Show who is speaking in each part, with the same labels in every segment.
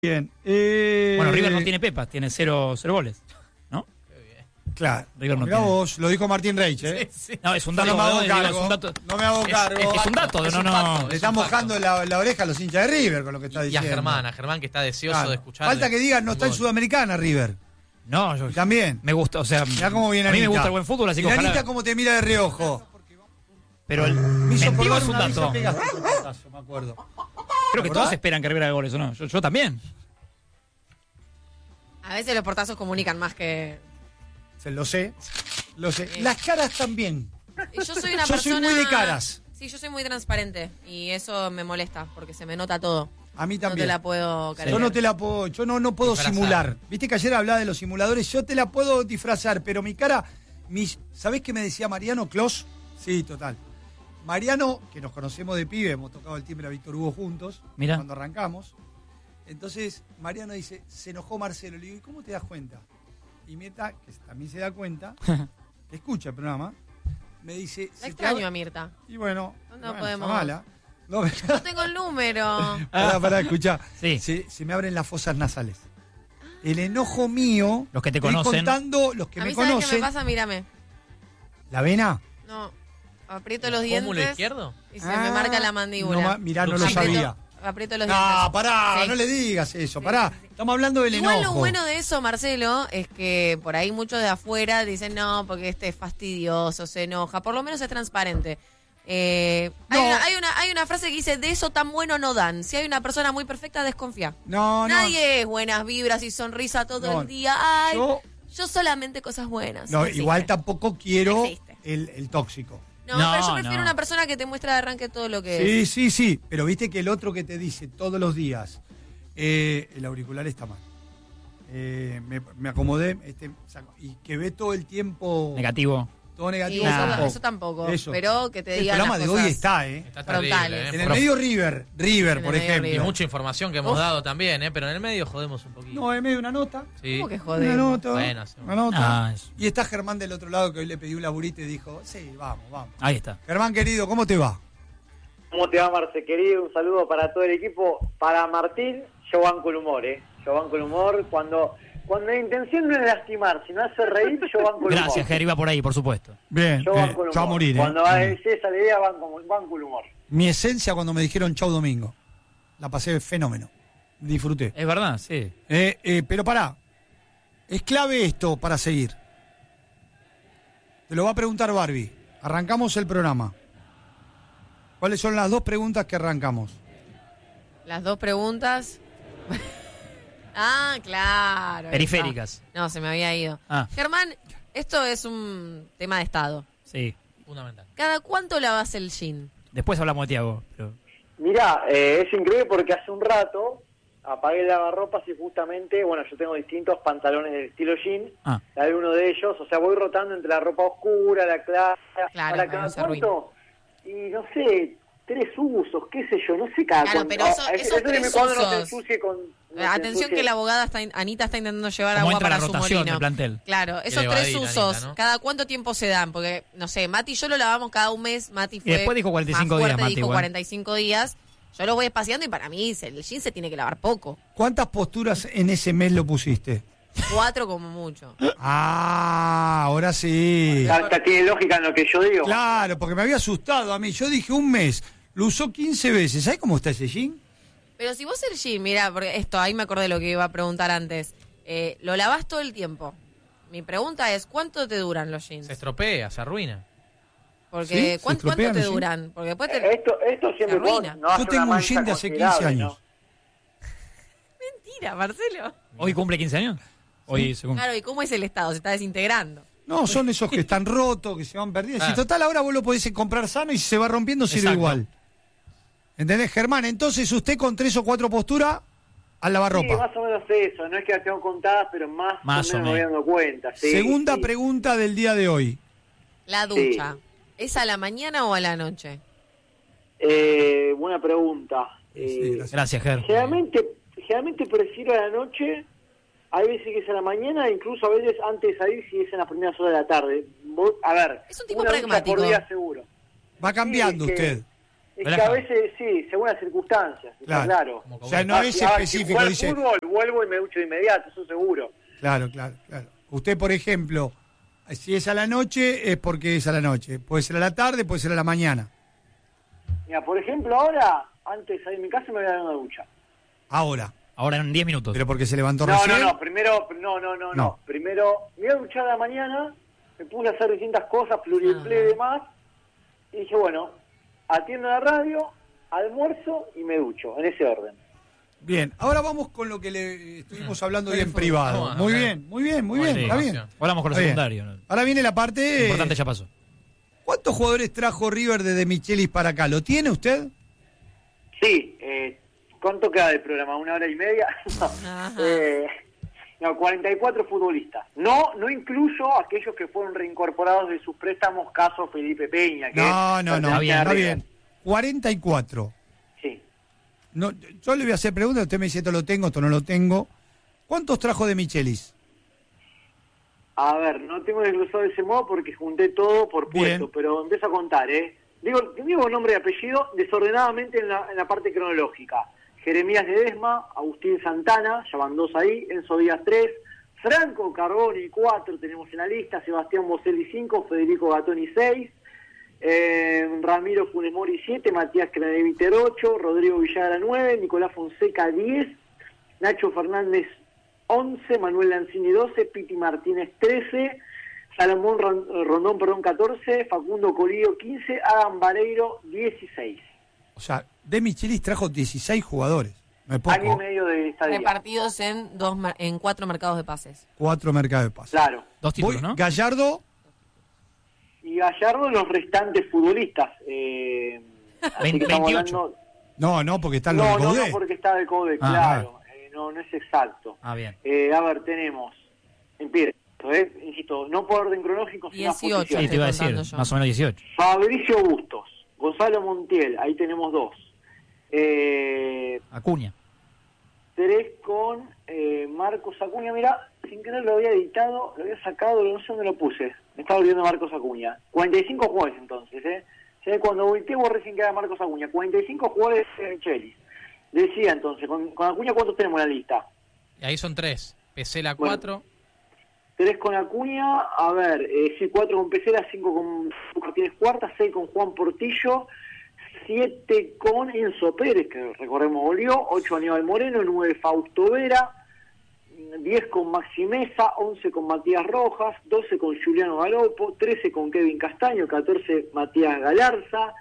Speaker 1: Bien.
Speaker 2: Bueno, River no tiene pepas, tiene cero goles, ¿no?
Speaker 1: Claro.
Speaker 2: River no
Speaker 1: Mirá
Speaker 2: tiene.
Speaker 1: vos, lo dijo Martín Reich, ¿eh?
Speaker 2: Sí. No, es un dato.
Speaker 1: No me hago
Speaker 2: digo,
Speaker 1: cargo.
Speaker 2: es un dato.
Speaker 1: No me hago cargo.
Speaker 2: Es un dato,
Speaker 3: Es
Speaker 2: no,
Speaker 3: un
Speaker 2: no.
Speaker 3: facto.
Speaker 1: Le están mojando la oreja a los hinchas de River con lo que está
Speaker 3: Y a
Speaker 1: diciendo.
Speaker 3: Germán que está deseoso
Speaker 1: Claro.
Speaker 3: de escuchar.
Speaker 1: Falta que digan, no está en Sudamericana River.
Speaker 2: No, yo
Speaker 1: Y también.
Speaker 2: me gusta, o sea,
Speaker 1: Mirá cómo viene
Speaker 2: a mí me
Speaker 1: Anita.
Speaker 2: gusta el buen fútbol, así que
Speaker 1: Mirá
Speaker 2: ojalá.
Speaker 1: Anita cómo te mira de reojo.
Speaker 2: Pero el
Speaker 1: Me hizo
Speaker 2: mentivo
Speaker 1: acordar
Speaker 2: es un
Speaker 1: una vez
Speaker 2: dato.
Speaker 1: se pegaste un pelotazo, me acuerdo.
Speaker 2: Creo que
Speaker 1: ¿Verdad?
Speaker 2: todos esperan que River haga goles, ¿o no? Yo también.
Speaker 4: A veces los portazos comunican más que...
Speaker 1: Lo sé. Las caras también.
Speaker 4: Y yo soy una
Speaker 1: Yo soy
Speaker 4: persona...
Speaker 1: muy de caras.
Speaker 4: Sí, yo soy muy transparente y eso me molesta porque se me nota todo.
Speaker 1: A mí
Speaker 4: No
Speaker 1: también.
Speaker 4: te la puedo cargar.
Speaker 1: Yo no te la puedo, yo no puedo
Speaker 3: Disfrazar.
Speaker 1: simular. Viste que ayer hablaba de los simuladores, yo te la puedo disfrazar, pero mi cara, ¿sabés qué me decía Mariano Clos? Sí, total. Mariano, que nos conocemos de pibe, hemos tocado el timbre a Víctor Hugo juntos,
Speaker 2: Mirá.
Speaker 1: cuando arrancamos. Entonces, Mariano dice, se enojó Marcelo. Le digo, ¿y cómo te das cuenta? Y Mirta, que también se da cuenta, que escucha el programa, me dice...
Speaker 4: La
Speaker 1: "Se te
Speaker 4: extraño
Speaker 1: abre-".
Speaker 4: a Mirta.
Speaker 1: Y bueno,
Speaker 4: No
Speaker 1: bueno,
Speaker 4: podemos.
Speaker 1: está mala. No,
Speaker 4: No tengo el número.
Speaker 1: pará, escuchá.
Speaker 2: Sí.
Speaker 1: Se me abren las fosas nasales. El enojo mío.
Speaker 2: Los que te
Speaker 1: estoy
Speaker 2: conocen.
Speaker 1: contando, los que
Speaker 4: a
Speaker 1: me
Speaker 4: mí, ¿sabes qué
Speaker 1: conocen.
Speaker 4: me pasa? Mírame.
Speaker 1: ¿La vena?
Speaker 4: No, aprieto los
Speaker 3: ¿Pómulo
Speaker 4: dientes
Speaker 3: izquierdo?
Speaker 4: y se me marca la mandíbula.
Speaker 1: No, mirá, no lo
Speaker 3: Luxito.
Speaker 1: sabía.
Speaker 4: Aprieto los
Speaker 1: No,
Speaker 4: dientes.
Speaker 1: pará,
Speaker 4: Sí.
Speaker 1: no le digas eso,
Speaker 4: Sí,
Speaker 1: pará.
Speaker 4: sí, sí.
Speaker 1: Estamos hablando del
Speaker 4: Igual
Speaker 1: enojo.
Speaker 4: lo bueno de eso, Marcelo, es que por ahí muchos de afuera dicen no, porque este es fastidioso, se enoja. Por lo menos es transparente.
Speaker 1: No.
Speaker 4: Hay una frase que dice, de eso tan bueno no dan. Si hay una persona muy perfecta, desconfía.
Speaker 1: No,
Speaker 4: Nadie es buenas vibras y sonrisa todo
Speaker 1: No,
Speaker 4: el día. Ay,
Speaker 1: yo-
Speaker 4: yo solamente cosas buenas.
Speaker 1: No,
Speaker 4: existe.
Speaker 1: igual tampoco quiero
Speaker 4: No existe.
Speaker 1: el tóxico.
Speaker 4: No,
Speaker 2: No,
Speaker 4: pero yo prefiero
Speaker 2: no.
Speaker 4: una persona que te muestra de arranque todo lo que es.
Speaker 1: Sí. Pero viste que el otro que te dice todos los días, el auricular está mal. Me acomodé y que ve todo el tiempo
Speaker 2: Negativo.
Speaker 1: todo
Speaker 4: Sí,
Speaker 1: negativo.
Speaker 4: eso tampoco.
Speaker 1: Eso.
Speaker 4: Pero que te
Speaker 1: El
Speaker 4: digan
Speaker 1: programa
Speaker 4: las
Speaker 1: de hoy
Speaker 4: cosas
Speaker 1: está,
Speaker 3: Está
Speaker 4: frontales.
Speaker 3: terrible,
Speaker 1: En el
Speaker 3: Prof.
Speaker 1: medio River,
Speaker 4: En el
Speaker 1: por
Speaker 4: medio
Speaker 1: ejemplo.
Speaker 4: River.
Speaker 3: Mucha información que hemos dado también, pero en el medio jodemos un poquito.
Speaker 1: No, en medio una nota.
Speaker 3: Sí.
Speaker 4: ¿Cómo que
Speaker 1: Una
Speaker 4: jodemos?
Speaker 1: nota.
Speaker 3: Bueno, sí.
Speaker 1: Una nota.
Speaker 2: Ah, es-
Speaker 1: Y está Germán del otro lado que hoy le pedí un laburito y dijo, sí, vamos.
Speaker 2: Ahí está.
Speaker 1: Germán querido, ¿cómo te va?
Speaker 5: ¿Cómo te va, Marce, querido? Un saludo para todo el equipo. Para Martín, yo banco el humor, ¿eh? Yo banco el humor. Cuando la intención no es lastimar, sino hacer reír, yo banco el
Speaker 2: Gracias,
Speaker 5: humor.
Speaker 2: Ger, iba por ahí, por supuesto.
Speaker 1: Bien,
Speaker 5: Yo banco el humor.
Speaker 1: yo a morir,
Speaker 5: Cuando va a decir esa idea, banco el humor.
Speaker 1: Mi esencia cuando me dijeron chau domingo. La pasé fenómeno. Disfruté.
Speaker 2: Es verdad, sí.
Speaker 1: Pero pará. Es clave esto para seguir. Te lo va a preguntar Barbie. Arrancamos el programa. ¿Cuáles son las dos preguntas que arrancamos?
Speaker 4: Las dos preguntas. Ah, claro.
Speaker 2: Periféricas.
Speaker 4: No, se me había ido.
Speaker 2: Ah.
Speaker 4: Germán, esto es un tema de estado.
Speaker 2: Sí.
Speaker 3: Fundamental.
Speaker 4: ¿Cada cuánto lavas el jean?
Speaker 2: Después hablamos de Tiago. Pero...
Speaker 5: Mirá, es increíble porque hace un rato apagué el lavarropas y justamente, bueno, yo tengo distintos pantalones del estilo jean.
Speaker 2: Ah.
Speaker 5: Hay uno de ellos, o sea, voy rotando entre la ropa oscura, la clara.
Speaker 4: Claro,
Speaker 5: ¿Para
Speaker 4: no
Speaker 5: cada
Speaker 4: se arruina.
Speaker 5: cuánto? Y no sé, 3 usos, qué sé yo, no sé cada
Speaker 4: Claro,
Speaker 5: cuánto.
Speaker 4: pero esos
Speaker 5: dime
Speaker 4: 3
Speaker 5: cuándo no se
Speaker 4: usos.
Speaker 5: ensucie con... no se
Speaker 4: Atención
Speaker 5: ensucie.
Speaker 4: que la abogada Anita está intentando llevar
Speaker 2: Como
Speaker 4: agua
Speaker 2: entra
Speaker 4: para
Speaker 2: la
Speaker 4: su
Speaker 2: rotación
Speaker 4: molino.
Speaker 2: del plantel.
Speaker 4: Claro, esos
Speaker 3: elevadita,
Speaker 4: 3 usos,
Speaker 3: Anita, ¿no?
Speaker 4: ¿cada cuánto tiempo se dan? Porque, no sé, Mati y yo lo lavamos cada un mes, Mati fue
Speaker 2: después dijo 45
Speaker 4: más
Speaker 2: días,
Speaker 4: fuerte,
Speaker 2: Mati,
Speaker 4: dijo
Speaker 2: igual.
Speaker 4: 45 días. Yo lo voy espaciando y para mí el jean se tiene que lavar poco.
Speaker 1: ¿Cuántas posturas en ese mes lo pusiste?
Speaker 4: 4 como mucho.
Speaker 1: Ah, ahora sí.
Speaker 5: Hasta tiene lógica en lo que yo digo.
Speaker 1: Claro, porque me había asustado a mí. Yo dije un mes. Lo usó 15 veces. ¿Sabes cómo está ese jean?
Speaker 4: Pero si vos el jean, mira, porque esto, ahí me acordé de lo que iba a preguntar antes. Lo lavás todo el tiempo. Mi pregunta es, ¿cuánto te duran los jeans?
Speaker 3: Se estropea, se arruina.
Speaker 4: Porque,
Speaker 1: Sí, se
Speaker 4: ¿cuánto
Speaker 1: estropean
Speaker 4: te
Speaker 1: los jeans.
Speaker 4: duran? Porque después te...
Speaker 5: Esto siempre
Speaker 4: Se arruina.
Speaker 5: no hace
Speaker 1: Yo
Speaker 5: una
Speaker 1: tengo un
Speaker 5: mancha
Speaker 1: jean de hace 15
Speaker 5: considerable,
Speaker 1: años.
Speaker 4: Mentira, Marcelo.
Speaker 2: ¿Hoy cumple 15 años? Hoy se cumple.
Speaker 4: Claro, ¿y cómo es el estado? Se está desintegrando.
Speaker 1: No, son esos que están rotos, que se van perdiendo. Si
Speaker 3: Claro.
Speaker 1: total ahora vos lo podés comprar sano y si se va rompiendo sirve
Speaker 3: Exacto.
Speaker 1: igual. ¿Entendés, Germán? Entonces usted con 3 o 4 posturas al
Speaker 5: Sí,
Speaker 1: lavarropa.
Speaker 5: más o menos eso. No es que las tengo contadas, pero más o menos me voy dando cuenta. Sí,
Speaker 1: Segunda
Speaker 5: sí.
Speaker 1: pregunta del día de hoy.
Speaker 4: La ducha. ¿Es a la mañana o a la noche?
Speaker 5: Buena pregunta.
Speaker 1: Sí,
Speaker 2: Gracias, Ger.
Speaker 5: Generalmente prefiero a la noche. Hay veces que es a la mañana, incluso a veces antes de salir si es en las primeras horas de la tarde. A ver,
Speaker 4: Es un tipo
Speaker 5: una ducha
Speaker 4: pragmático.
Speaker 5: por día seguro.
Speaker 1: Va cambiando
Speaker 5: Sí, es que-
Speaker 1: usted.
Speaker 5: Es que a veces, sí, según las circunstancias, claro.
Speaker 1: O sea, no es específico,
Speaker 5: si
Speaker 1: dice...
Speaker 5: fútbol, vuelvo y me ducho de inmediato, eso seguro.
Speaker 1: Claro. Usted, por ejemplo, si es a la noche, es porque es a la noche. Puede ser a la tarde, puede ser a la mañana.
Speaker 5: Mira, por ejemplo, ahora, antes de salir de mi casa, me voy a dar una ducha.
Speaker 1: Ahora
Speaker 2: en 10 minutos.
Speaker 1: Pero porque se levantó
Speaker 5: No,
Speaker 1: recién.
Speaker 5: primero, no. Primero, me voy a duchar a la mañana, me puse a hacer distintas cosas, pluriempleo y demás, y dije, bueno, atiendo la radio, almuerzo y me ducho, en ese orden.
Speaker 1: Bien, ahora vamos con lo que le estuvimos hablando hoy en privado. Muy bien, está bien.
Speaker 2: Hablamos con los secundarios. ¿No?
Speaker 1: Ahora viene la parte...
Speaker 2: Lo importante ya pasó.
Speaker 1: ¿Cuántos jugadores trajo River desde Michelis para acá? ¿Lo tiene usted?
Speaker 5: Sí, ¿cuánto queda del programa? ¿1 hora y media? No, 44 futbolistas. No incluyo aquellos que fueron reincorporados de sus préstamos, caso Felipe Peña. Que
Speaker 1: No, está bien. 44.
Speaker 5: Sí.
Speaker 1: No, yo le voy a hacer preguntas, usted me dice esto lo tengo, esto no lo tengo. ¿Cuántos trajo de Michelis?
Speaker 5: A ver, no tengo desglosado de ese modo porque junté todo por puesto, pero empiezo a contar, Digo nombre y apellido desordenadamente en la parte cronológica. Jeremías Ledesma, Agustín Santana, ya van 2 ahí, Enzo Díaz 3, Franco Carboni 4 tenemos en la lista, Sebastián Boselli 5, Federico Gattoni 6, Ramiro Funes Mori 7, Matías Craneviter 8, Rodrigo Villagra 9, Nicolás Fonseca 10, Nacho Fernández 11, Manuel Lanzini 12, Piti Martínez 13, Salomón Rondón 14, Facundo Colío 15, Adam Vareiro 16.
Speaker 1: O sea, de Michelis trajo 16 jugadores. No es poco.
Speaker 5: Año y medio de estadía.
Speaker 4: Repartidos en 4 mercados de pases.
Speaker 1: 4 mercados de pases.
Speaker 5: Claro.
Speaker 2: 2 títulos, ¿no?
Speaker 1: Gallardo.
Speaker 5: Y Gallardo los restantes futbolistas.
Speaker 2: 28.
Speaker 1: No, porque están los del CODE.
Speaker 5: No, porque está del CODE, claro. No es exacto.
Speaker 2: Bien.
Speaker 5: A ver, tenemos, empiezo, insisto, no por orden cronológico, sino
Speaker 4: 18.
Speaker 2: Sí, te iba a decir, más o menos 18.
Speaker 5: Fabricio Bustos, Gonzalo Montiel, ahí tenemos 2.
Speaker 2: Acuña.
Speaker 5: 3 con Marcos Acuña, mirá, sin querer lo había editado, lo había sacado, no sé dónde lo puse. Me estaba olvidando Marcos Acuña. 45 jugadores entonces, Cuando volteé borré sin que era Marcos Acuña. 45 jugadores de Michelis. Decía entonces, con Acuña, ¿cuántos tenemos en la lista?
Speaker 3: Y ahí son 3. Pesela 4.
Speaker 5: Bueno, 3 con Acuña, a ver, sí, 4 con Pesela, 5 con Martínez Cuarta, 6 con Juan Portillo, 7 con Enzo Pérez, que recordemos volvió, 8 Aníbal Moreno, 9 Fausto Vera, 10 con Maxi Mesa, 11 con Matías Rojas, 12 con Juliano Galopo, 13 con Kevin Castaño, 14 Matías Galarza,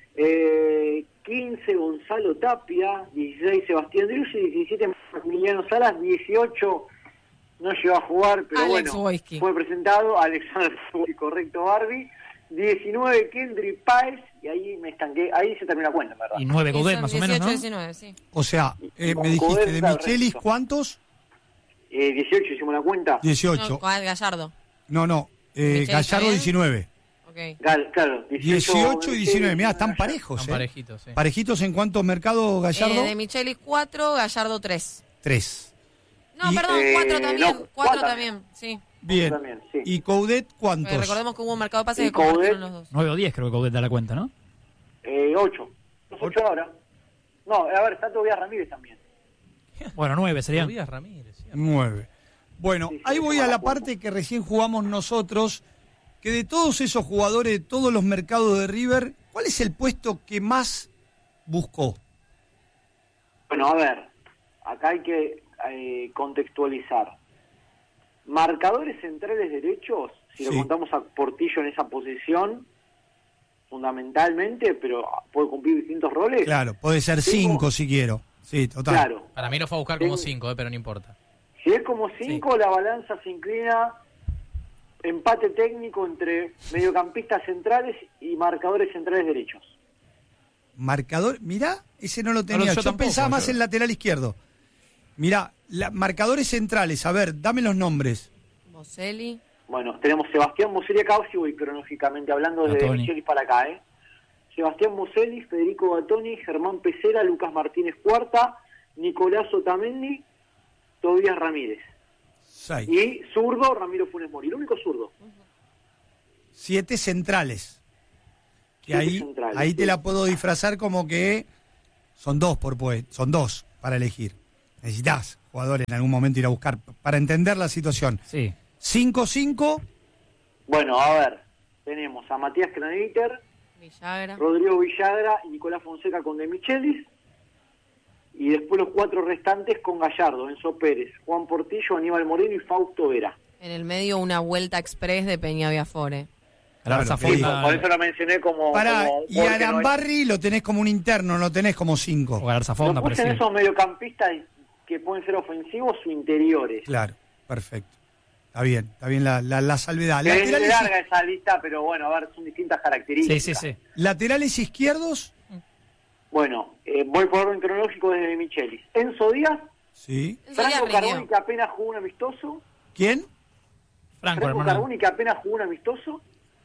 Speaker 5: 15 Gonzalo Tapia, 16 Sebastián Driussi, 17 Maximiliano Salas, 18 no llegó a jugar, pero
Speaker 4: Alex
Speaker 5: bueno,
Speaker 4: Wojcicki.
Speaker 5: fue presentado, Alexander Wojcicki, correcto, Barbie, 19 Kendry Páez, y ahí me estanqué, ahí se terminó la cuenta, en verdad.
Speaker 2: Y 9 Coudet, más o menos, ¿no?
Speaker 4: 19, sí.
Speaker 1: O sea, me
Speaker 5: Con
Speaker 1: dijiste,
Speaker 5: Coudet
Speaker 1: de
Speaker 5: está el
Speaker 1: Michelis,
Speaker 5: resto.
Speaker 1: ¿cuántos?
Speaker 5: 18 hicimos la cuenta.
Speaker 1: 18.
Speaker 4: No, con Gallardo.
Speaker 1: No,
Speaker 4: Michelis
Speaker 1: Gallardo
Speaker 4: también.
Speaker 1: 19.
Speaker 4: Okay.
Speaker 5: Claro,
Speaker 1: 18 y 19, mirá, están parejos,
Speaker 3: Son parejitos, sí.
Speaker 1: ¿Parejitos en cuántos mercados, Gallardo?
Speaker 4: De Michelis 4, Gallardo 3.
Speaker 1: 3.
Speaker 4: No,
Speaker 1: Y-
Speaker 4: perdón, 4 también.
Speaker 5: no,
Speaker 4: 4
Speaker 5: cuatro.
Speaker 4: también, sí.
Speaker 1: Bien.
Speaker 5: También, sí.
Speaker 1: ¿Y Coudet cuántos?
Speaker 4: Recordemos que hubo un mercado de pases
Speaker 5: Y
Speaker 4: que compartieron
Speaker 5: Coudet-
Speaker 4: los dos.
Speaker 2: 9 o 10 creo que Coudet da la cuenta, ¿no?
Speaker 5: 8. Los 8 ahora. No, a ver, está todavía Ramírez también.
Speaker 2: Bueno, 9 serían.
Speaker 3: Tobias Ramírez, ¿cierto?
Speaker 1: 9. Bueno,
Speaker 5: Sí,
Speaker 1: ahí voy
Speaker 5: toma
Speaker 1: a
Speaker 5: la
Speaker 1: la
Speaker 5: cuenta.
Speaker 1: parte que recién jugamos nosotros, que de todos esos jugadores, de todos los mercados de River, ¿cuál es el puesto que más buscó?
Speaker 5: Bueno, a ver, acá hay que contextualizar. Marcadores centrales derechos, si
Speaker 1: Sí.
Speaker 5: lo contamos a Portillo en esa posición, fundamentalmente, pero puede cumplir distintos roles.
Speaker 1: Claro, puede ser 5 si quiero. Sí, total.
Speaker 5: Claro.
Speaker 3: Para mí lo fue a buscar como 5, pero no importa.
Speaker 5: Si es como 5, la balanza se inclina empate técnico entre mediocampistas centrales y marcadores centrales derechos.
Speaker 1: Marcador, mirá, ese no lo tenía.
Speaker 2: yo
Speaker 1: Yo
Speaker 2: tampoco,
Speaker 1: pensaba más
Speaker 2: yo.
Speaker 1: en lateral izquierdo. Mirá, marcadores centrales, a ver, dame los nombres.
Speaker 4: Boselli.
Speaker 5: Bueno, tenemos Sebastián Muselli acá, si voy cronológicamente hablando desde
Speaker 2: Gattoni.
Speaker 5: Michelis para acá, Sebastián Muselli, Federico Gattoni, Germán Pesera, Lucas Martínez Cuarta, Nicolás Otamendi, Tobías Ramírez.
Speaker 1: 6.
Speaker 5: Y zurdo, Ramiro Funes Mori, el único zurdo.
Speaker 1: 7 centrales. Que ahí te la puedo disfrazar como que son dos son dos para elegir. Necesitas jugadores en algún momento ir a buscar para entender la situación.
Speaker 2: Sí.
Speaker 1: 5-5.
Speaker 5: Bueno, a ver, tenemos a Matías Craneviter,
Speaker 4: Villagra.
Speaker 5: Rodrigo Villagra y Nicolás Fonseca con De Michelis. Y después los 4 restantes con Gallardo, Enzo Pérez, Juan Portillo, Aníbal Moreno y Fausto Vera.
Speaker 4: En el medio una vuelta express de Peña Viafore.
Speaker 2: Galarza
Speaker 1: Claro,
Speaker 2: Fonda.
Speaker 5: Por eso lo mencioné como...
Speaker 1: Y a Arambarri lo tenés como un interno, no lo tenés como 5.
Speaker 2: O Galarza
Speaker 5: Lo
Speaker 2: Fonda,
Speaker 5: puse en
Speaker 2: parecido.
Speaker 5: esos mediocampistas que pueden ser ofensivos o interiores.
Speaker 1: Claro, perfecto. Está bien la salvedad.
Speaker 5: Es larga esa lista, pero bueno, a ver, son distintas características.
Speaker 2: Sí.
Speaker 1: Laterales izquierdos.
Speaker 5: Bueno, voy por orden cronológico desde De Michelis. Enzo Díaz,
Speaker 1: Sí.
Speaker 5: Franco Carboni, que apenas jugó un amistoso.
Speaker 1: ¿Quién?
Speaker 2: Franco, hermano.
Speaker 5: Carboni, que apenas jugó un amistoso.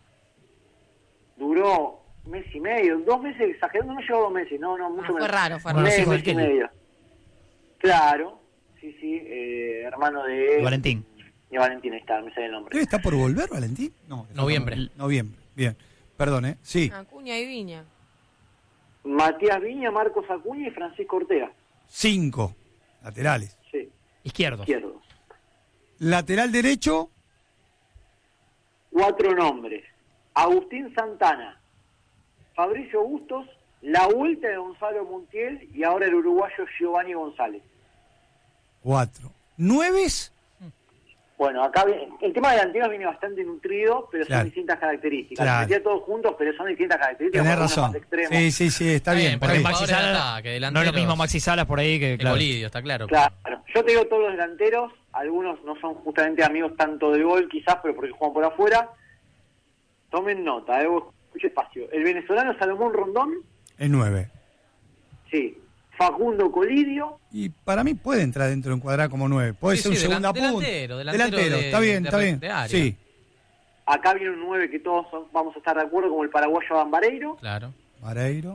Speaker 5: Duró mes y medio, 2 meses, exagerando, no llegó 2 meses, no, mucho menos.
Speaker 4: Fue raro, fue
Speaker 2: Bueno,
Speaker 4: raro.
Speaker 2: sí, hijo
Speaker 5: Mes
Speaker 2: del
Speaker 5: y
Speaker 2: Kelly.
Speaker 5: medio. Claro, sí, hermano de...
Speaker 2: Valentín.
Speaker 5: De Valentín, ahí está, me sale el nombre.
Speaker 1: ¿Está por volver, Valentín? No.
Speaker 3: Noviembre.
Speaker 1: Noviembre, bien. Perdón, Sí.
Speaker 4: Acuña y Viña.
Speaker 5: Matías Viña, Marcos Acuña y Francisco Ortega.
Speaker 1: 5 laterales.
Speaker 5: Sí,
Speaker 2: Izquierdo.
Speaker 5: izquierdos.
Speaker 1: Lateral derecho.
Speaker 5: 4 nombres. Agustín Santana, Fabricio Bustos, la vuelta de Gonzalo Montiel y ahora el uruguayo Giovanni González.
Speaker 1: 4. 9.
Speaker 5: Bueno, acá el tema de delanteros viene bastante nutrido, pero
Speaker 1: Claro.
Speaker 5: son distintas características.
Speaker 1: Claro.
Speaker 5: Metía todos juntos, pero son distintas características.
Speaker 1: Tenés
Speaker 5: algunos
Speaker 1: razón.
Speaker 5: más extremos.
Speaker 1: Sí, está bien. por
Speaker 3: pero
Speaker 1: ahí.
Speaker 3: Maxi
Speaker 2: Maxi
Speaker 3: Salas,
Speaker 2: Salas,
Speaker 3: que
Speaker 2: no es lo
Speaker 3: delanteros,
Speaker 2: mismo Maxi Salas por ahí que,
Speaker 3: que
Speaker 2: claro.
Speaker 3: Colidio, está claro.
Speaker 5: Claro. Yo te digo todos los delanteros, algunos no son justamente amigos tanto de gol quizás, pero porque juegan por afuera. Tomen nota, escuche espacio. El venezolano Salomón Rondón,
Speaker 1: Es 9.
Speaker 5: sí. Facundo Colidio,
Speaker 1: Y para mí puede entrar dentro de un cuadrado como 9. Puede
Speaker 3: Sí,
Speaker 1: ser un
Speaker 3: sí,
Speaker 1: segunda punta.
Speaker 3: delantero de-
Speaker 1: está bien,
Speaker 3: de-
Speaker 1: está bien.
Speaker 3: de área.
Speaker 1: Sí,
Speaker 5: acá viene un 9 que todos vamos a estar de acuerdo, como el paraguayo Bambareiro.
Speaker 3: Claro.
Speaker 1: Mareiro.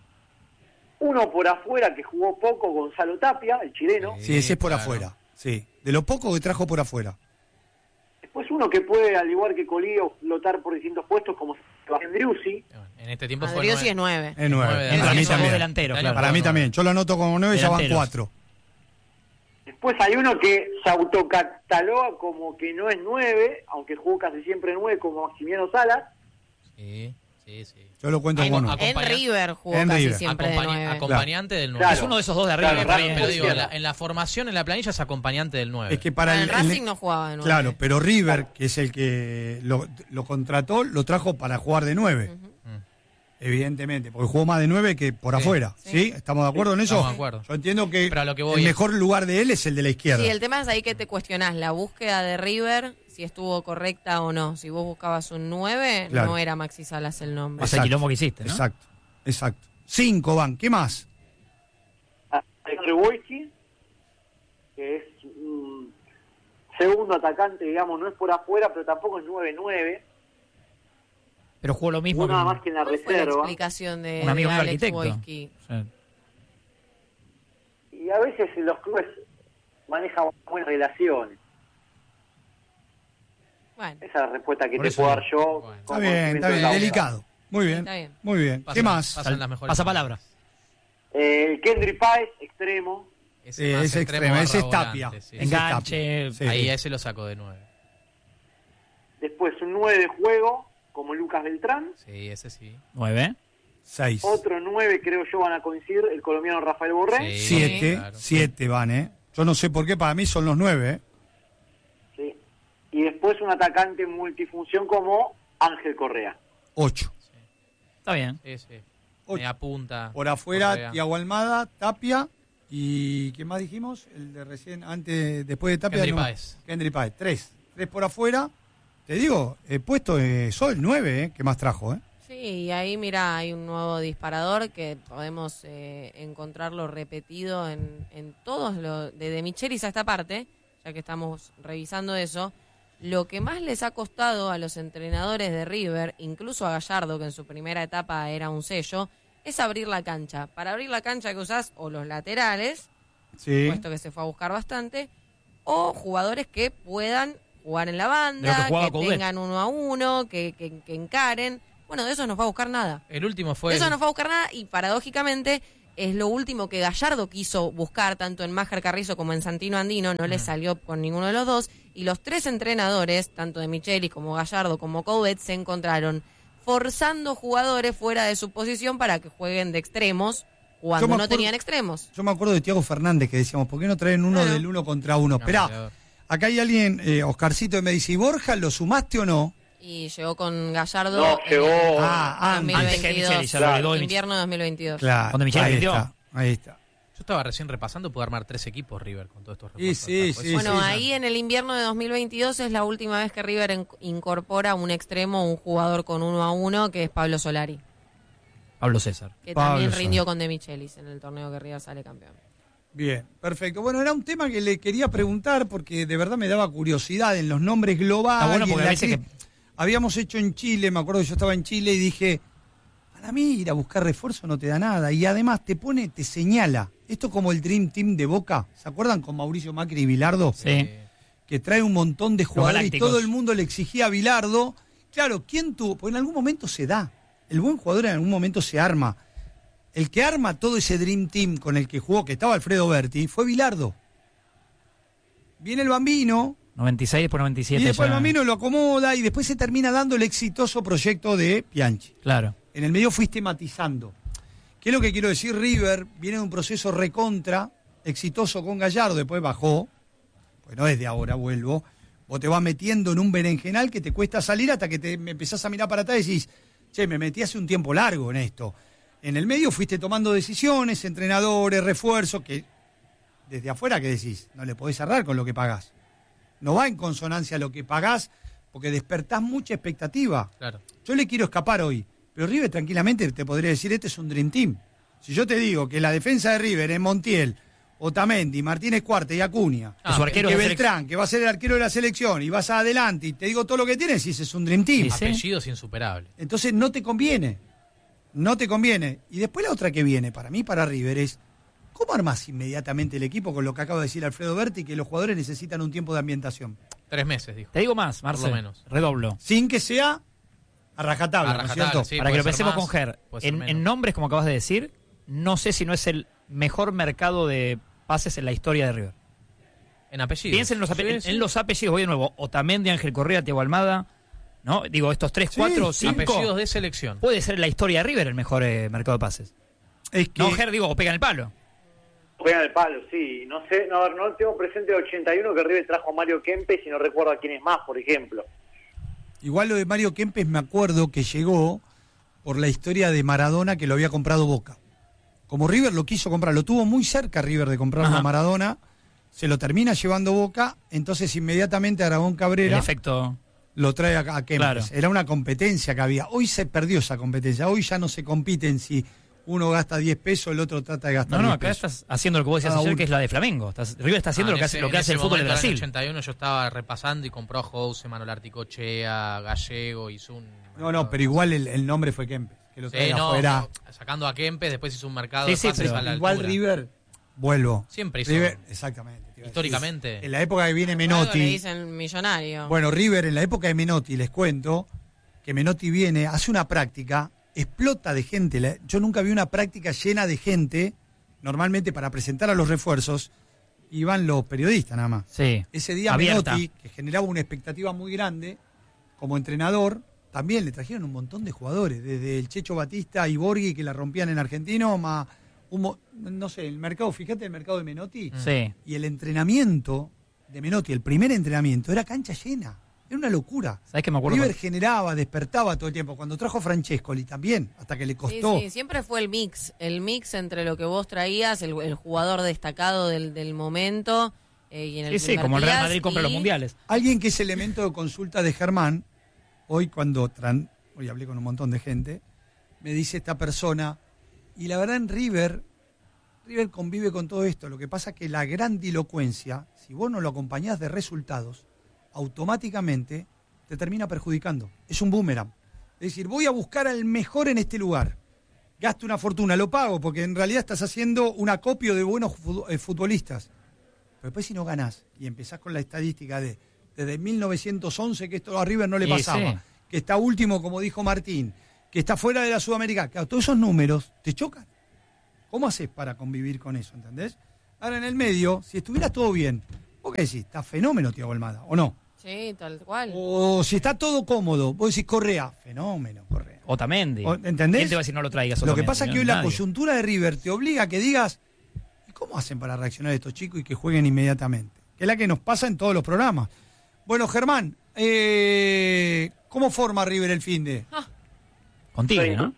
Speaker 5: Uno por afuera que jugó poco, Gonzalo Tapia, el chileno.
Speaker 1: Sí, ese es por
Speaker 3: claro.
Speaker 1: afuera. Sí, de lo poco que trajo por afuera.
Speaker 5: Después uno que puede, al igual que Colidio, flotar por distintos puestos, como Sebastián Driussi.
Speaker 3: En este tiempo fue
Speaker 4: Adriossi
Speaker 3: nueve.
Speaker 4: es 9.
Speaker 1: Es 9.
Speaker 3: Nueve,
Speaker 1: Para mí
Speaker 2: esos dos
Speaker 1: también.
Speaker 2: delanteros,
Speaker 3: El
Speaker 2: claro.
Speaker 3: año
Speaker 1: Para mí
Speaker 3: pasado,
Speaker 1: también. Yo lo anoto como 9 y ya van
Speaker 2: Delanteros.
Speaker 1: 4.
Speaker 5: Después hay uno que se autocataloga como que no es 9, aunque jugó casi siempre 9, como Maximiano Salas.
Speaker 3: Sí.
Speaker 1: Yo lo cuento
Speaker 3: Ahí
Speaker 1: como
Speaker 3: no,
Speaker 1: 9.
Speaker 4: En
Speaker 3: Acompaña-
Speaker 4: River jugó
Speaker 1: En
Speaker 4: casi
Speaker 1: River.
Speaker 4: siempre de 9.
Speaker 3: Acompañante del 9.
Speaker 5: Claro.
Speaker 2: Es uno de esos dos de arriba.
Speaker 5: Claro,
Speaker 2: está bien.
Speaker 3: Pero digo,
Speaker 5: izquierda.
Speaker 3: en la formación, en la planilla es acompañante del 9.
Speaker 1: Es que para
Speaker 4: En
Speaker 1: el
Speaker 4: Racing no jugaba de 9.
Speaker 1: Claro, pero River, que es el que lo contrató, lo trajo para jugar de 9. Evidentemente, porque jugó más de 9 que por
Speaker 3: Sí.
Speaker 1: afuera. ¿Sí? ¿Estamos de acuerdo en eso?
Speaker 3: Estamos de acuerdo.
Speaker 1: Yo entiendo que,
Speaker 3: Pero a lo que voy
Speaker 1: el
Speaker 3: es-
Speaker 1: mejor lugar de él es el de la izquierda.
Speaker 4: Sí, el tema es ahí que te cuestionás la búsqueda de River, si estuvo correcta o no. Si vos buscabas un 9,
Speaker 1: Claro.
Speaker 4: no era Maxi Salas el nombre.
Speaker 2: Más el quilombo que hiciste, ¿no?
Speaker 1: Exacto. 5 van. ¿Qué más?
Speaker 5: Alexandre Wojcicki, que es un segundo atacante, digamos, no es por afuera, pero tampoco es 9-9.
Speaker 2: Pero jugó lo mismo
Speaker 5: Jugó nada más que en la
Speaker 4: ¿Cuál fue la
Speaker 5: reserva.
Speaker 4: explicación de,
Speaker 2: un amigo
Speaker 4: de
Speaker 2: mío
Speaker 4: Alex
Speaker 2: arquitecto.
Speaker 4: Wojcicki?
Speaker 2: Sí.
Speaker 5: Y a veces los clubes manejan buenas relaciones.
Speaker 4: Bueno,
Speaker 5: Esa es la respuesta que
Speaker 2: Por
Speaker 5: te
Speaker 2: eso
Speaker 5: puedo dar yo.
Speaker 3: bueno.
Speaker 5: con
Speaker 1: Está bien,
Speaker 5: conocimiento
Speaker 1: está
Speaker 5: de
Speaker 1: bien.
Speaker 5: causa.
Speaker 1: Delicado. Muy bien.
Speaker 4: Está bien.
Speaker 1: Muy bien. ¿Qué
Speaker 3: Pasan-
Speaker 1: más?
Speaker 3: pasan las mejores
Speaker 2: Pasa
Speaker 3: palabras.
Speaker 2: palabra.
Speaker 5: Kendry Páez, extremo.
Speaker 3: Ese más
Speaker 1: Ese extremo,
Speaker 3: barra
Speaker 1: ese es
Speaker 3: volante,
Speaker 1: Tapia.
Speaker 3: sí.
Speaker 1: Ese es
Speaker 2: Enganche.
Speaker 1: Tapia. Sí.
Speaker 3: Ahí a ese lo saco de 9.
Speaker 5: Después un 9 de juego, como Lucas Beltrán.
Speaker 3: Sí, ese sí.
Speaker 2: 9.
Speaker 1: 6.
Speaker 5: Otro 9, creo yo, van a coincidir, el colombiano Rafael Borré.
Speaker 3: Sí.
Speaker 1: 7.
Speaker 3: claro.
Speaker 1: 7 van, ¿eh? Yo no sé por qué, para mí son los 9, ¿eh?
Speaker 5: Sí. Y después un atacante multifunción como Ángel Correa.
Speaker 1: 8.
Speaker 2: Está bien.
Speaker 3: Sí, sí.
Speaker 1: Ocho.
Speaker 3: Me apunta.
Speaker 1: Por afuera,
Speaker 3: Correa.
Speaker 1: Tiago Almada, Tapia y ¿qué más dijimos? El de recién, antes, después de Tapia.
Speaker 3: Kendry Páez.
Speaker 1: Kendry Páez. 3 por afuera. Te digo, he puesto Sol 9, ¿eh? Que más trajo, ¿eh?
Speaker 4: sí, y ahí mira, hay un nuevo disparador que podemos encontrarlo repetido en todos los, de Michelis a esta parte, ya que estamos revisando eso. Lo que más les ha costado a los entrenadores de River, incluso a Gallardo, que en su primera etapa era un sello, es abrir la cancha. Para abrir la cancha que usás o los laterales,
Speaker 1: Sí.
Speaker 4: puesto que se fue a buscar bastante, o jugadores que puedan jugar en la
Speaker 2: De lo que
Speaker 4: banda,
Speaker 2: jugaba
Speaker 4: que
Speaker 2: Coudet.
Speaker 4: tengan 1 a 1, que encaren. Bueno, de eso no fue a buscar nada.
Speaker 3: El último fue...
Speaker 4: De eso no fue a buscar nada y paradójicamente es lo último que Gallardo quiso buscar, tanto en Máger Carrizo como en Santino Andino, no le salió con ninguno de los dos, y los 3 entrenadores, tanto de Michelis como Gallardo como Coudet, se encontraron forzando jugadores fuera de su posición para que jueguen de extremos, cuando no tenían extremos.
Speaker 1: Yo me acuerdo de Thiago Fernández que decíamos, ¿por qué no traen uno del 1 contra 1? Esperá, acá hay alguien, Oscarcito, que me dice, ¿y Borja lo sumaste o no?
Speaker 4: Y llegó con Gallardo.
Speaker 5: No, llegó.
Speaker 2: Antes que Michelis, claro.
Speaker 4: Invierno 2022.
Speaker 1: Claro,
Speaker 2: cuando Michelis
Speaker 1: ahí está.
Speaker 3: Yo estaba recién repasando, pude armar 3 equipos River con todos estos refuerzos.
Speaker 1: Sí.
Speaker 4: Bueno, ahí en el invierno de 2022 es la última vez que River incorpora un extremo, un jugador con 1 a 1, que es Pablo Solari.
Speaker 2: Pablo César.
Speaker 4: Que
Speaker 1: Pablo
Speaker 4: también
Speaker 1: Solari.
Speaker 4: rindió con De Michelis en el torneo que River sale campeón.
Speaker 1: Bien, perfecto. Bueno, era un tema que le quería preguntar porque de verdad me daba curiosidad en los nombres globales.
Speaker 2: Está bueno porque a veces
Speaker 1: habíamos hecho en Chile, me acuerdo que yo estaba en Chile y dije, para mí ir a buscar refuerzo no te da nada. Y además te señala. Esto como el Dream Team de Boca. ¿Se acuerdan con Mauricio Macri y Bilardo?
Speaker 2: Sí.
Speaker 1: Que trae un montón de jugadores y
Speaker 2: Galácticos.
Speaker 1: todo el mundo le exigía a Bilardo. Claro, ¿quién tuvo? Porque en algún momento se da. El buen jugador en algún momento se arma. El que arma todo ese Dream Team con el que jugó, que estaba Alfredo Berti, fue Bilardo. Viene el Bambino.
Speaker 2: 96, después 97.
Speaker 1: Y después el
Speaker 2: ya.
Speaker 1: Bambino lo acomoda y después se termina dando el exitoso proyecto de Pianchi.
Speaker 2: Claro.
Speaker 1: En el medio fuiste matizando. ¿Qué es lo que quiero decir? River viene de un proceso recontra, exitoso con Gallardo, después bajó, pues no desde ahora, vuelvo. Vos te vas metiendo en un berenjenal que te cuesta salir hasta que me empezás a mirar para atrás y decís, che, me metí hace un tiempo largo en esto. En el medio fuiste tomando decisiones, entrenadores, refuerzos, que desde afuera, ¿qué decís? No le podés cerrar con lo que pagás. No va en consonancia a lo que pagás porque despertás mucha expectativa.
Speaker 3: Claro.
Speaker 1: Yo le quiero escapar hoy, pero River tranquilamente te podría decir, este es un Dream Team. Si yo te digo que la defensa de River es Montiel, Otamendi, Martínez Cuarte y Acuña,
Speaker 2: su arquero
Speaker 1: que
Speaker 2: de la
Speaker 1: Beltrán, que va a ser el arquero de la selección, y vas adelante y te digo todo lo que tienes, y ese es un Dream Team.
Speaker 2: Sí.
Speaker 3: Apellidos insuperables.
Speaker 1: Entonces no te conviene. No te conviene. Y después la otra que viene, para mí, para River, es ¿cómo armás inmediatamente el equipo con lo que acaba de decir Alfredo Berti, que los jugadores necesitan un tiempo de ambientación?
Speaker 3: 3 meses, dijo.
Speaker 2: Te digo más, Marcelo.
Speaker 3: Por lo menos.
Speaker 2: Redoblo.
Speaker 1: Sin que sea a rajatabla, ¿no es cierto?
Speaker 3: sí,
Speaker 2: Para que
Speaker 3: puede
Speaker 2: lo
Speaker 3: ser
Speaker 2: pensemos
Speaker 3: más,
Speaker 2: con Ger.
Speaker 3: puede ser menos.
Speaker 2: En nombres, como acabas de decir, no sé si no es el mejor mercado de pases en la historia de River.
Speaker 3: En apellidos.
Speaker 2: Piensen en los,
Speaker 3: Sí, sí.
Speaker 2: en los apellidos, voy de nuevo. Otamendi, Ángel Correa, Thiago Almada. ¿No? Digo, estos 3, 4, 5.
Speaker 3: Apellidos de selección.
Speaker 2: Puede ser en la historia de River el mejor mercado de pases.
Speaker 1: Es que
Speaker 2: No, Ger, digo, o pega en el palo.
Speaker 5: Juegan el palo, sí. No sé, no, a ver, no tengo presente el 81 que River trajo a Mario Kempes y no recuerdo a quién es más, por ejemplo.
Speaker 1: igual lo de Mario Kempes me acuerdo que llegó por la historia de Maradona que lo había comprado Boca. Como River lo quiso comprar, lo tuvo muy cerca River de comprarlo
Speaker 2: Ajá.
Speaker 1: a Maradona, se lo termina llevando Boca, entonces inmediatamente Aragón
Speaker 2: El
Speaker 1: Cabrera
Speaker 2: efecto.
Speaker 1: lo trae a Kempes.
Speaker 2: Claro.
Speaker 1: Era una competencia que había. Hoy se perdió esa competencia, hoy ya no se compiten si uno gasta 10 pesos, el otro trata de gastar
Speaker 2: No,
Speaker 1: 10
Speaker 2: acá
Speaker 1: pesos.
Speaker 2: estás haciendo lo que vos decías
Speaker 1: Cada
Speaker 2: ayer,
Speaker 1: uno.
Speaker 2: que es la de Flamengo. River está haciendo lo que hace, el fútbol de
Speaker 3: En
Speaker 2: Brasil.
Speaker 3: el 81 yo estaba repasando y compró a Jose, Manuel Articochea, Gallego, hizo un...
Speaker 1: No, pero igual el nombre fue Kempes, que lo trae afuera.
Speaker 3: Sacando a Kempes, después hizo un mercado
Speaker 2: Sí,
Speaker 3: de
Speaker 2: sí,
Speaker 3: pases
Speaker 2: pero
Speaker 3: a la
Speaker 1: Igual
Speaker 3: altura.
Speaker 1: River, vuelvo.
Speaker 3: Siempre hizo...
Speaker 1: River, exactamente. te iba a decir.
Speaker 3: Históricamente.
Speaker 1: En la época que viene
Speaker 4: Luego le
Speaker 1: Menotti.
Speaker 4: dicen millonario.
Speaker 1: Bueno, River, en la época de Menotti, les cuento que Menotti viene, hace una práctica, explota de gente. Yo nunca vi una práctica llena de gente. Normalmente para presentar a los refuerzos iban los periodistas nada más.
Speaker 2: Sí.
Speaker 1: Ese día
Speaker 2: Abierta.
Speaker 1: Menotti, que generaba una expectativa muy grande, como entrenador, también le trajeron un montón de jugadores, desde el Checho Batista y Borghi, que la rompían en Argentino, más, no sé, el mercado, fíjate el mercado de Menotti,
Speaker 2: Sí.
Speaker 1: y el entrenamiento de Menotti, el primer entrenamiento, era cancha llena, era una locura.
Speaker 2: ¿Sabés qué me acuerdo?
Speaker 1: River generaba, despertaba todo el tiempo, cuando trajo a Francescoli también, hasta que le
Speaker 4: Sí,
Speaker 1: costó.
Speaker 4: sí, siempre fue el mix entre lo que vos traías, el jugador destacado del momento y en el
Speaker 2: Sí, sí,
Speaker 4: primer
Speaker 2: como el Real
Speaker 4: día,
Speaker 2: Madrid compra los mundiales.
Speaker 1: Alguien que es elemento de consulta de Germán, hoy hoy hablé con un montón de gente, me dice esta persona, y la verdad en River convive con todo esto, lo que pasa es que la grandilocuencia, si vos no lo acompañás de resultados, automáticamente te termina perjudicando, es un boomerang. Es decir, voy a buscar al mejor en este lugar, gasto una fortuna, lo pago, porque en realidad estás haciendo un acopio de buenos futbolistas. Pero después si no ganás y empezás con la estadística desde 1911 que esto a River no le
Speaker 2: Y
Speaker 1: pasaba,
Speaker 2: sí.
Speaker 1: que está último, como dijo Martín, que está fuera de la Sudamericana. Claro, todos esos números te chocan. ¿Cómo haces para convivir con eso, entendés? Ahora, en el medio, si estuviera todo bien, ¿vos qué decís? Está fenómeno Thiago Almada, ¿o no?
Speaker 4: Sí, tal cual.
Speaker 1: O si está todo cómodo, vos decís Correa, fenómeno, Correa.
Speaker 2: Otamendi.
Speaker 1: ¿Entendés?
Speaker 2: ¿Quién te va a decir no lo traigas?
Speaker 1: Lo que
Speaker 2: Otamendi?
Speaker 1: pasa es que hoy la
Speaker 2: Nadie.
Speaker 1: coyuntura de River te obliga a que digas, ¿y cómo hacen para reaccionar estos chicos y que jueguen inmediatamente? Que es la que nos pasa en todos los programas. Bueno, Germán, ¿cómo forma River el finde?
Speaker 2: Contigo, ¿no?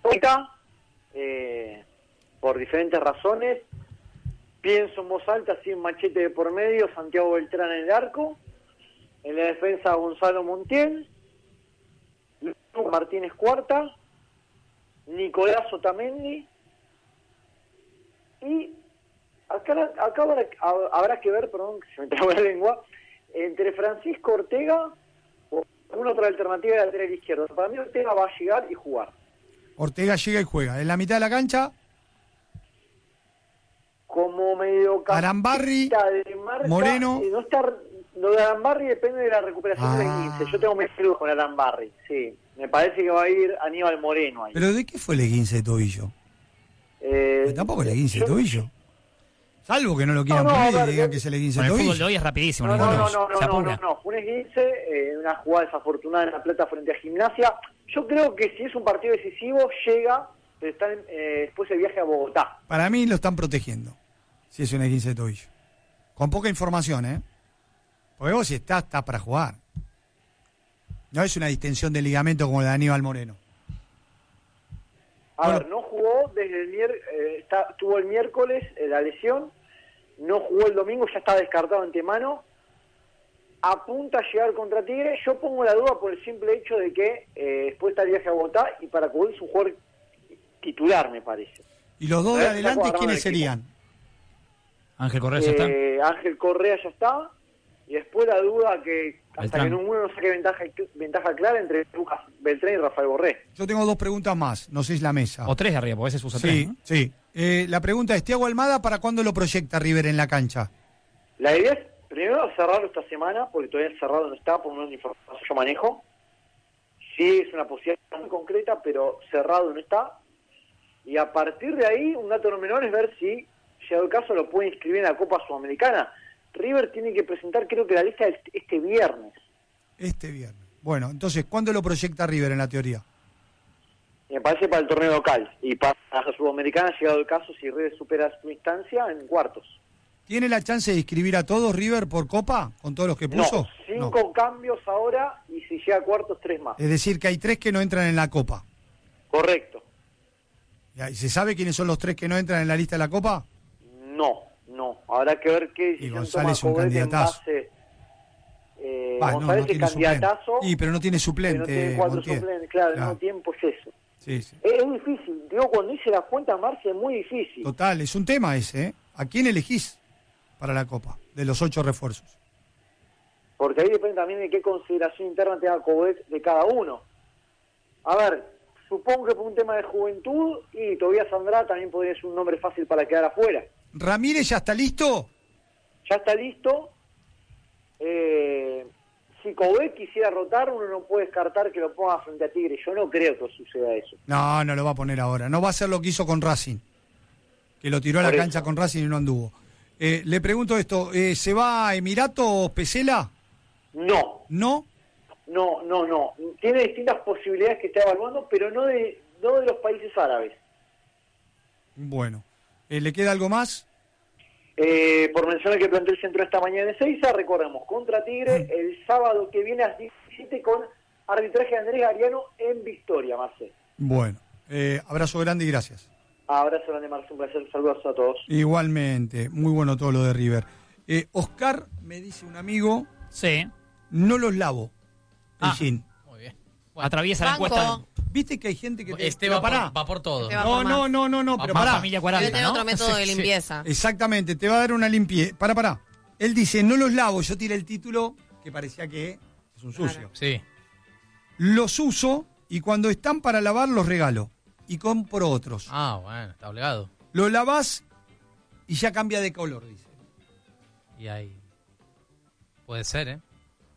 Speaker 5: Por diferentes razones. Pienso en voz alta, sin machete de por medio, Santiago Beltrán en el arco. En la defensa, Gonzalo Montiel. Lucas Martínez Cuarta. Nicolás Otamendi. Y acá habrá que ver, perdón, que se me trabó la lengua, entre Francisco Ortega o alguna otra alternativa de lateral izquierdo. Para mí Ortega va a llegar y jugar.
Speaker 1: Ortega llega y juega. En la mitad de la cancha,
Speaker 5: Como medio
Speaker 1: Arambarri,
Speaker 5: de marca,
Speaker 1: Moreno.
Speaker 5: no está, lo de Arambarri depende de la recuperación del 15. Yo tengo mis dudas con Arambarri, sí. Me parece que va a ir Aníbal Moreno ahí.
Speaker 1: ¿pero de qué fue el esguince de tobillo? Pero tampoco el esguince de tobillo. Salvo que no lo quieran poner y digan que es el esguince
Speaker 2: Con
Speaker 1: de
Speaker 2: el fútbol de
Speaker 1: tobillo.
Speaker 2: hoy es rapidísimo.
Speaker 5: No,
Speaker 2: ninguno se apura.
Speaker 5: fue un esguince, una jugada desafortunada en La Plata frente a Gimnasia. Yo creo que si es un partido decisivo, llega, pero está después el viaje a Bogotá.
Speaker 1: Para mí lo están protegiendo, si es un esguince de tobillo. Con poca información, ¿eh? Porque vos si estás para jugar. No es una distensión de ligamento como la de Aníbal Moreno.
Speaker 5: A ver, no jugó desde el tuvo el miércoles la lesión, no jugó el domingo, ya está descartado antemano, apunta a llegar contra Tigre. Yo pongo la duda por el simple hecho de que después está el viaje a Bogotá y para cubrir es un jugador titular, me parece.
Speaker 1: ¿Y los dos de adelante quiénes serían?
Speaker 2: Ángel Correa ya está.
Speaker 5: Ángel Correa ya está, y después la duda que hasta
Speaker 2: Beltrán.
Speaker 5: que ninguno no saque ventaja clara entre Lucas Beltrán y Rafael Borré.
Speaker 1: Yo tengo dos preguntas más, no sé si la mesa.
Speaker 2: O tres de arriba, porque a veces usa tres,
Speaker 1: Sí,
Speaker 2: ¿no?
Speaker 1: sí. La pregunta es, ¿Thiago Almada para cuándo lo proyecta River en la cancha?
Speaker 5: La idea es primero cerrarlo esta semana, porque todavía cerrado no está, por una información que yo manejo. Sí es una posibilidad muy concreta, pero cerrado no está. Y a partir de ahí, un dato no menor es ver si, llegado el caso, lo puede inscribir en la Copa Sudamericana. River tiene que presentar, creo que la lista este viernes.
Speaker 1: Este viernes. Bueno, entonces, ¿cuándo lo proyecta River en la teoría?
Speaker 5: Me parece para el torneo local. Y para la Sudamericana, llegado el caso, si River supera su instancia, en cuartos.
Speaker 1: ¿Tiene la chance de inscribir a todos River por Copa, con todos los que puso?
Speaker 5: No, 5 cambios ahora, y si llega a cuartos, 3 más.
Speaker 1: Es decir, que hay 3 que no entran en la Copa.
Speaker 5: Correcto.
Speaker 1: ¿Y se sabe quiénes son los 3 que no entran en la lista de la Copa?
Speaker 5: No. Habrá que ver qué
Speaker 1: Y
Speaker 5: decisión
Speaker 1: González
Speaker 5: toma
Speaker 1: un
Speaker 5: Coudet en
Speaker 1: candidatazo.
Speaker 5: base.
Speaker 1: No
Speaker 5: González es
Speaker 1: tiene
Speaker 5: candidatazo.
Speaker 1: suplente. Pero no tiene suplente.
Speaker 5: Pero no tiene 4
Speaker 1: Montiel.
Speaker 5: suplentes, claro, al mismo tiempo es eso.
Speaker 1: Sí, sí.
Speaker 5: Es difícil. Digo, cuando hice la cuenta, Marce, es muy difícil.
Speaker 1: Total, es un tema ese, ¿eh? ¿A quién elegís para la Copa, de los 8 refuerzos?
Speaker 5: Porque ahí depende también de qué consideración interna tenga Coudet de cada uno. A ver, supongo que por un tema de juventud, y Tobías Andrá también podría ser un nombre fácil para quedar afuera.
Speaker 1: ¿Ramírez ya está listo?
Speaker 5: Ya está listo. Si Coudet quisiera rotar, uno no puede descartar que lo ponga frente a Tigre. Yo no creo que suceda eso.
Speaker 1: No lo va a poner ahora. No va a hacer lo que hizo con Racing, que lo tiró a la
Speaker 5: Por eso.
Speaker 1: cancha con Racing y no anduvo. Le pregunto esto, ¿se va a Emiratos Pesela?
Speaker 5: No.
Speaker 1: ¿No?
Speaker 5: No. Tiene distintas posibilidades que está evaluando, pero no de los países árabes.
Speaker 1: Bueno. ¿Le queda algo más?
Speaker 5: Por mencionar que planteó el centro esta mañana en Ezeiza, recordemos, contra Tigre, el sábado que viene a las 17 con arbitraje de Andrés Ariano en Victoria, Marcel.
Speaker 1: Bueno. Abrazo grande y gracias.
Speaker 5: Abrazo grande, Marcel, un placer, saludos a todos.
Speaker 1: Igualmente, muy bueno todo lo de River. Oscar, me dice un amigo,
Speaker 2: Sí.
Speaker 1: no los lavo el jean.
Speaker 3: Muy bien.
Speaker 2: Atraviesa la
Speaker 4: Banco.
Speaker 2: encuesta.
Speaker 1: ¿Viste que hay gente que te...
Speaker 3: Este
Speaker 1: pero
Speaker 3: va
Speaker 1: pará.
Speaker 3: por todo.
Speaker 4: Este va por más.
Speaker 1: No, pero
Speaker 2: Más
Speaker 1: pará.
Speaker 2: familia
Speaker 4: Debe
Speaker 2: 40,
Speaker 4: tener
Speaker 2: ¿no?
Speaker 4: otro método de
Speaker 3: Sí.
Speaker 4: limpieza.
Speaker 1: Exactamente, te va a dar una limpieza. Pará. Él dice, no los lavo. Yo tiré el título que parecía que es un sucio.
Speaker 3: Sí.
Speaker 1: Los uso y cuando están para lavar los regalo. Y compro otros.
Speaker 3: Ah, bueno, está obligado.
Speaker 1: Lo lavás y ya cambia de color, dice.
Speaker 3: Y ahí. Puede ser, ¿eh?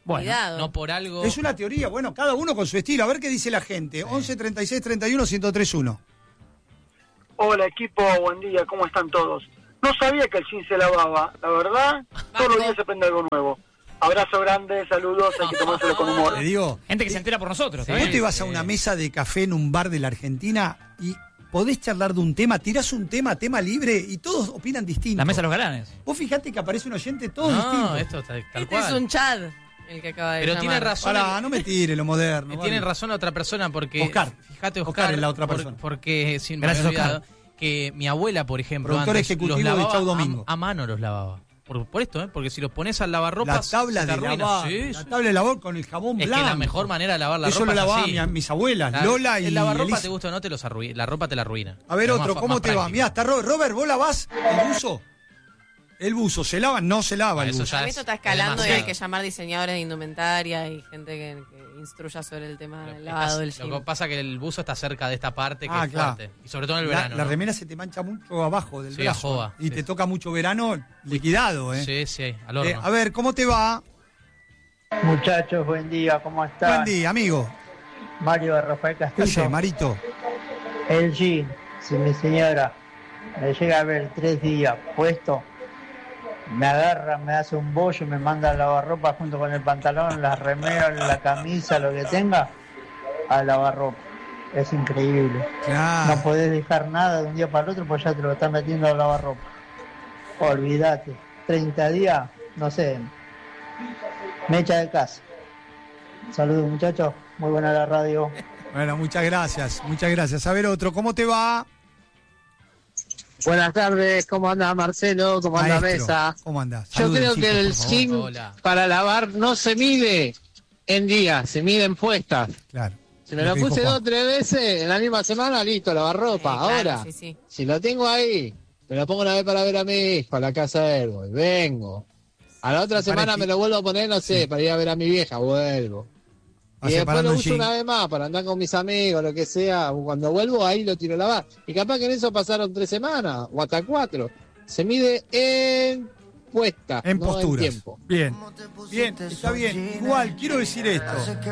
Speaker 2: Bueno,
Speaker 4: Cuidado.
Speaker 3: No por algo.
Speaker 1: Es una teoría, bueno, cada uno con su estilo. A ver qué dice la gente. 11 36 31 1031.
Speaker 6: Hola equipo, buen día, ¿cómo están todos? No sabía que el jean se lavaba, la verdad, todos los días se aprende algo nuevo. Abrazo grande, saludos, hay que tomárselo con humor.
Speaker 1: Te digo,
Speaker 2: gente que se entera por nosotros.
Speaker 3: Sí.
Speaker 2: ¿eh?
Speaker 1: vos te vas a una mesa de café en un bar de la Argentina y podés charlar de un tema, tirás un tema libre y todos opinan distinto.
Speaker 2: La mesa de los galanes.
Speaker 1: Vos fijate que aparece un oyente todo
Speaker 3: No,
Speaker 1: distinto.
Speaker 3: esto está tal
Speaker 4: Este es
Speaker 3: cual.
Speaker 4: un Chad, el que acaba de
Speaker 3: Pero
Speaker 4: llamar.
Speaker 3: tiene razón.
Speaker 1: Pará, no me tire lo moderno.
Speaker 3: Tiene
Speaker 1: vale.
Speaker 3: razón la otra persona porque.
Speaker 1: Oscar.
Speaker 3: Fíjate,
Speaker 1: Oscar es la otra persona.
Speaker 3: Porque, sin me
Speaker 2: Gracias,
Speaker 3: había olvidado,
Speaker 2: Oscar.
Speaker 3: que mi abuela, por ejemplo,
Speaker 1: Productor
Speaker 3: antes
Speaker 1: ejecutivo
Speaker 3: los
Speaker 1: de
Speaker 3: lavaba
Speaker 1: Chau Domingo.
Speaker 3: a mano los lavaba. Por esto, porque si los pones al lavarropa.
Speaker 1: La tabla
Speaker 3: se te
Speaker 1: de
Speaker 3: arruina.
Speaker 1: lavar,
Speaker 3: Sí,
Speaker 1: la
Speaker 3: sí.
Speaker 1: tabla de lavar con el jabón
Speaker 3: Es
Speaker 1: blanco.
Speaker 3: que la mejor manera de lavar la
Speaker 1: Eso
Speaker 3: ropa
Speaker 1: lo
Speaker 3: es
Speaker 1: lavaban
Speaker 3: así.
Speaker 1: mis abuelas,
Speaker 3: Claro,
Speaker 1: Lola y
Speaker 3: el lavarropa
Speaker 1: Elisa.
Speaker 3: te gusta o no te los arruina. La ropa te la arruina.
Speaker 1: A ver,
Speaker 3: Es
Speaker 1: otro,
Speaker 3: más
Speaker 1: ¿cómo
Speaker 3: más
Speaker 1: te va?
Speaker 3: práctico.
Speaker 1: Mirá, está Robert, ¿vos lavás el buzo? El buzo, ¿se lava? No se lava el
Speaker 3: Eso
Speaker 1: buzo.
Speaker 3: ya
Speaker 4: A mí
Speaker 3: es
Speaker 4: esto está escalando y hay
Speaker 3: demasiado.
Speaker 4: que llamar diseñadores de indumentaria y gente que instruya sobre el tema del lavado del
Speaker 3: Lo
Speaker 4: jean.
Speaker 3: que pasa es que el buzo está cerca de esta parte que
Speaker 1: Ah,
Speaker 3: es
Speaker 1: claro.
Speaker 3: fuerte. Y sobre todo en el
Speaker 1: La
Speaker 3: verano. ¿no?
Speaker 1: remera se te mancha mucho abajo del
Speaker 3: Sí,
Speaker 1: brazo.
Speaker 3: a joda,
Speaker 1: Y
Speaker 3: sí.
Speaker 1: te toca mucho verano liquidado, ¿eh?
Speaker 3: Sí, sí, al horno.
Speaker 1: A ver, ¿cómo te va?
Speaker 7: Muchachos, buen día, ¿cómo están?
Speaker 1: Buen día, amigo.
Speaker 7: Mario de Rafael
Speaker 1: ¿Qué
Speaker 7: Castillo.
Speaker 1: haces, Marito?
Speaker 7: El jean, si mi señora me llega a ver 3 días puesto, me agarra, me hace un bollo, me manda a lavarropa junto con el pantalón, la remera, la camisa, lo que tenga, a lavarropa. Es increíble.
Speaker 1: Claro.
Speaker 7: No podés dejar nada de un día para el otro porque ya te lo están metiendo a lavarropa. Olvídate. 30 días, no sé, me echa de casa. Saludos muchachos, muy buena la radio.
Speaker 1: Bueno, muchas gracias, muchas gracias. A ver, otro, ¿cómo te va?
Speaker 8: Buenas tardes, ¿cómo anda Marcelo? ¿Cómo anda
Speaker 1: Maestro,
Speaker 8: Mesa?
Speaker 1: ¿cómo andás?
Speaker 8: Yo
Speaker 1: Saluden,
Speaker 8: creo
Speaker 1: chicos,
Speaker 8: que el
Speaker 1: por favor.
Speaker 8: jean
Speaker 3: Hola.
Speaker 8: para lavar no se mide en días, se mide en puestas.
Speaker 1: Claro.
Speaker 8: Si me lo
Speaker 1: que dijo
Speaker 8: puse
Speaker 1: Juan.
Speaker 8: 2 o 3 veces en la misma semana, listo, lavar ropa.
Speaker 4: Claro,
Speaker 8: Ahora,
Speaker 4: sí, sí.
Speaker 8: si lo tengo ahí, me lo pongo una vez para ver a mi hijo a la casa de él, voy, vengo. A la otra semana
Speaker 1: parece-
Speaker 8: me lo vuelvo a poner, no sé, para ir a ver a mi vieja, vuelvo.
Speaker 1: Va
Speaker 8: Y después
Speaker 1: separando
Speaker 8: lo
Speaker 1: el
Speaker 8: uso
Speaker 1: jean.
Speaker 8: una vez más para andar con mis amigos, lo que sea. Cuando vuelvo ahí lo tiro a lavar. Y capaz que en eso pasaron 3 semanas o hasta 4. Se mide en puesta,
Speaker 1: En
Speaker 8: no
Speaker 1: posturas.
Speaker 8: en tiempo.
Speaker 1: Bien, bien, está bien. Igual, quiero decir esto.